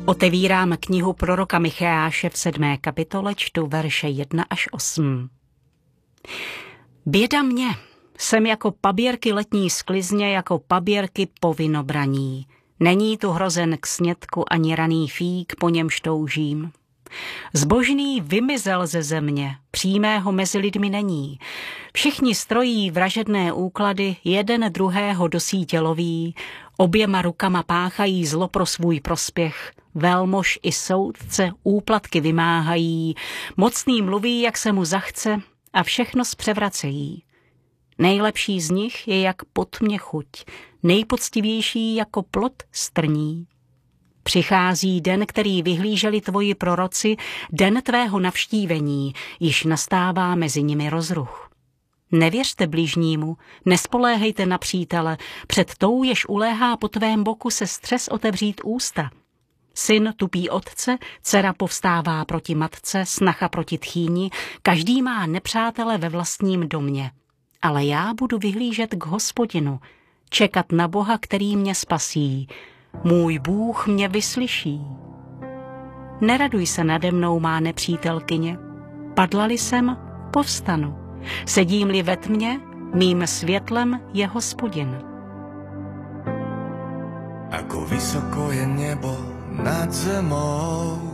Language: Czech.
Otevírám knihu proroka Micheáše v 7. kapitole, čtu verše 1 až 8. Běda mě, jsem jako paběrky letní sklizně, jako paběrky po vinobraní. Není tu hrozen k snědku ani raný fík, po němž toužím. Zbožný vymizel ze země, přímého mezi lidmi není. Všichni strojí vražedné úklady, jeden druhého do sítě loví, oběma rukama páchají zlo pro svůj prospěch, velmož i soudce úplatky vymáhají, mocný mluví, jak se mu zachce, a všechno zpřevracejí. Nejlepší z nich je jak pot mě chuť, nejpoctivější jako plod strní. Přichází den, který vyhlíželi tvoji proroci, den tvého navštívení, již nastává mezi nimi rozruch. Nevěřte bližnímu, nespoléhejte na přítele, před tou, jež uléhá po tvém boku, se střes otevřít ústa. Syn tupí otce, dcera povstává proti matce, snacha proti tchýni, každý má nepřátele ve vlastním domě. Ale já budu vyhlížet k Hospodinu, čekat na Boha, který mě spasí. Můj Bůh mě vyslyší. Neraduj se nade mnou, má nepřítelkyně. Padla-li jsem, povstanu. Sedím-li ve tmě, mým světlem je Hospodin. Ako vysoko je nebo nad zemou,